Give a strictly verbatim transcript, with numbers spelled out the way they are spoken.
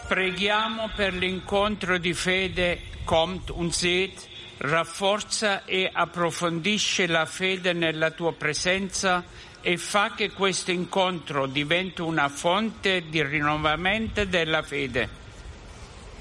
Preghiamo per l'incontro di fede, compt und seht, rafforza e approfondisce la fede nella tua presenza e fa che questo incontro diventi una fonte di rinnovamento della fede.